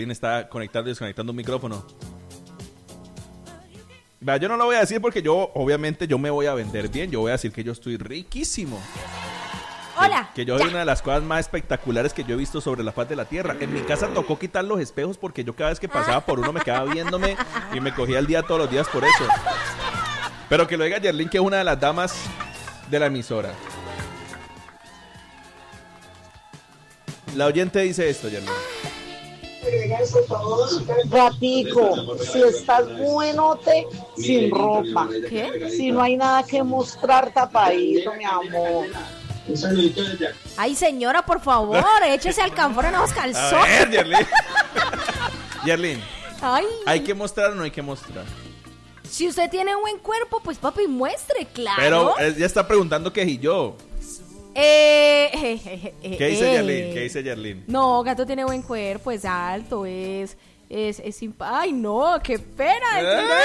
Está conectando y desconectando un micrófono. Vea, yo no lo voy a decir porque obviamente yo me voy a vender bien. Yo voy a decir que yo estoy riquísimo. Hola. Que yo soy una de las cosas más espectaculares que yo he visto sobre la faz de la tierra. En mi casa tocó quitar los espejos porque yo cada vez que pasaba por uno me quedaba viéndome y me cogía el día todos los días por eso. Pero que lo diga Yerlin, que es una de las damas de la emisora. La oyente dice esto, Yerlin. Gatico, si estás buenote, sin ropa. ¿Qué? Si no hay nada que mostrar, tapadito, mi amor. Ay, señora, por favor, échese alcanfor en esos A calzones. ver, Yerlin. Yerlin, Ay, ¿hay que mostrar o no hay que mostrar? si usted tiene buen cuerpo, pues papi, muestre, claro. Pero ella está preguntando que si yo. ¿Qué ¿Qué dice Yerlin? ¿Qué dice Yerlin? No, gato tiene buen cuerpo, es alto, es ay, no, qué pena.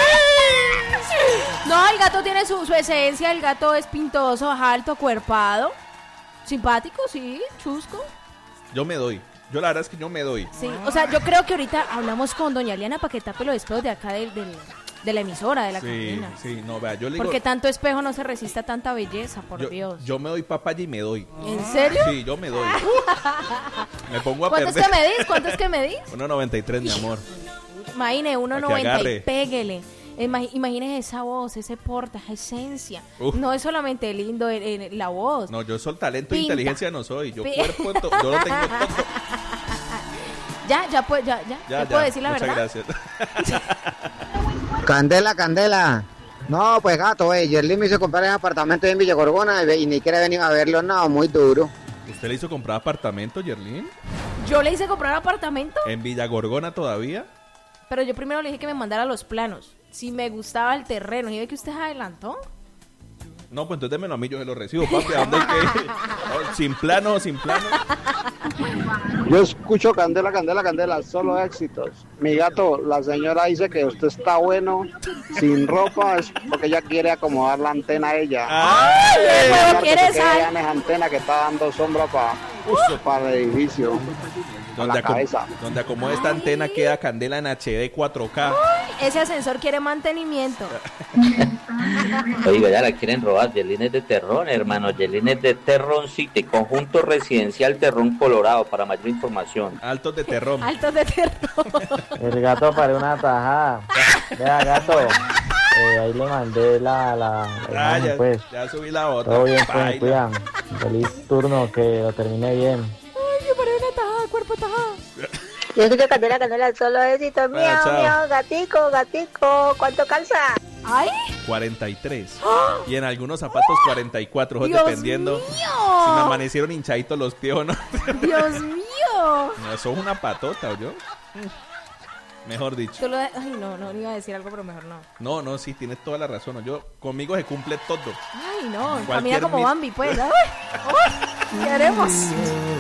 No, el gato tiene su esencia, el gato es pintoso, alto, acuerpado, simpático, sí, chusco. Yo me doy. Yo la verdad es que yo me doy. Sí, o sea, yo creo que ahorita hablamos con doña Liana para que tape los espejos de acá de la emisora, de la cabina. Sí, no, vea, yo le digo... Porque tanto espejo no se resiste a tanta belleza, por Dios. Yo me doy papaya y me doy. ¿En serio? Sí, yo me doy. Me pongo a ¿Cuánto perder. ¿Cuánto es que medís? 1.93, mi amor. Imagine, Pa' que 1.90 agarre. y péguele. Imagínese esa voz, ese porte, esa esencia. Uf. No es solamente lindo la voz. No, yo soy talento e Pinta. inteligencia no soy. Yo Pinta. cuerpo, yo lo tengo todo. Ya puedo decir la muchas verdad. gracias. Candela. No, pues gato, Yerlin me hizo comprar un apartamento en Villa Gorgona y ni quiere venir a verlo, no, muy duro. ¿Usted le hizo comprar apartamento, Yerlin? Yo le hice comprar apartamento, ¿En Villa Gorgona todavía? pero yo primero le dije que me mandara los planos. Si me gustaba el terreno, ¿y ve que usted se adelantó? No, pues entonces démelo a mí, yo se lo recibo, papi. ¿A dónde hay que ir? Oh, sin plano. Yo escucho Candela, solo éxitos. Mi gato, la señora dice que usted está bueno, sin ropa, es porque ella quiere acomodar la antena a ella. ¡Ay, el juego quiere sal! Vean esa antena que está dando sombra para el edificio. Donde acomode esta antena queda Candela en HD 4K. Ese ascensor quiere mantenimiento. Oiga, ya la quieren robar. Yerlin es de Terrón, hermano. Yerlin es de Terrón City, conjunto residencial Terrón Colorado. Para mayor información. Altos de terror. Altos de terror. El gato para una tajada. Vea, gato. Ahí le mandé la imagen, pues. Ya subí la otra. Todo bien, pues, Baila. cuidan. Feliz turno, que lo termine bien. Ay, me paré una tajada, cuerpo tajada. Yo escucho Candela, solo éxito. Bueno, chao. Miau, gatico, ¿cuánto calza? ¡Ay! 43. Y en algunos zapatos 44, ¡Dios dependiendo mío! si me amanecieron hinchaditos los pies o no. ¡Dios mío! No, eso es una patota, ¿o yo? Mejor dicho. Ay, no iba a decir algo, pero mejor no. No, sí, tienes toda la razón. Conmigo se cumple todo. Ay, no, Cualquier camina como mis- Bambi, pues. Ay, queremos.